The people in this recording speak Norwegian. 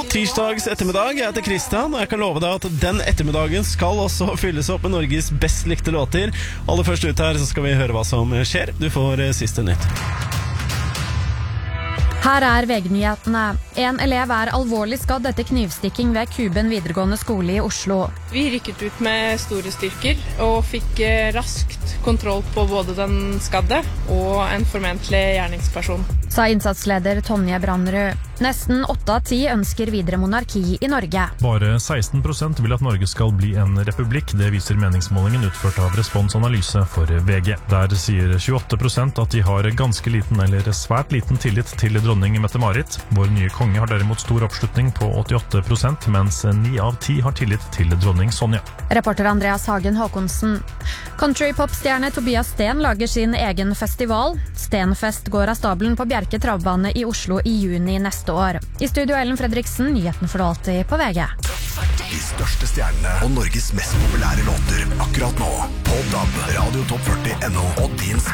God tirsdags ettermiddag, jeg heter Kristian, og jeg kan love deg at den ettermiddagen skal også fylles opp med Norges best likte låter. Aller først ut her så skal vi høre hva som skjer. Du får siste nytt. Her VG-nyhetene. En elev alvorlig skadd etter knivstikking ved Kuben videregående skole i Oslo. Vi rykket ut med store styrker og fikk raskt kontroll på både den skadde og en formentlig gjerningsperson. Sa innsatsleder Tonje Brandrud. Nesten 8 av 10 ønsker videre monarki i Norge. Bare 16% vil at Norge skal bli en republikk. Det viser meningsmålingen utført av Responsanalyse for VG. Der sier 28% at de har ganske liten eller svært liten tillit til dronning Mette-Marit. Vår nye konge har derimot stor oppslutning på 88%, mens 9 av 10 har tillit til dronning Sonja. Reporter Andreas Hagen Håkonsen. Country-popstjerne Tobias Sten lager sin egen festival. Stenfest går av stabelen på Bjerke travbane i Oslo i juni neste år. I studio Ellen Fredriksen, nyheten for alltid på VG. De største stjernene og Norges mest populære låter akkurat nå på DAB, Radio Top 40 NO og din